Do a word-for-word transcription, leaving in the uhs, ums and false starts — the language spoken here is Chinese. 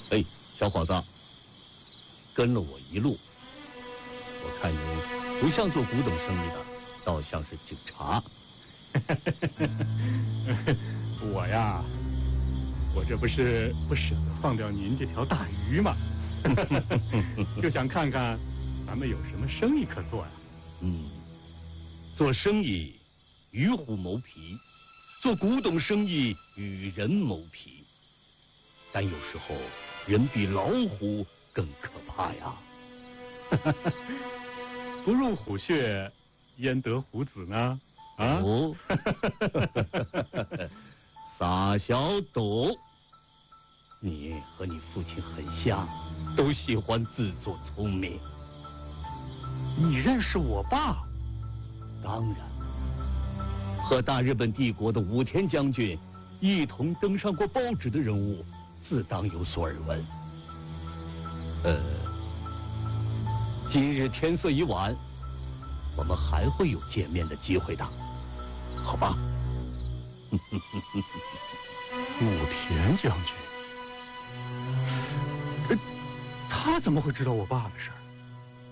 哎，小伙子，跟了我一路，我看你不像做古董生意的，倒像是警察。 我呀，我这不是不舍得放掉您这条大鱼吗？就想看看咱们有什么生意可做呀。 嗯，做生意与虎谋皮，做古董生意与人谋皮，但有时候人比老虎更可怕呀。 不入虎穴，焉得虎子呢？啊！ 哦，傻小斗，你和你父亲很像，都喜欢自作聪明。 你认识我爸？ 当然，和大日本帝国的武田将军一同登上过报纸的人物，自当有所耳闻。呃，今日天色已晚，我们还会有见面的机会的，好吧？ 武田将军，呃，他怎么会知道我爸的事儿？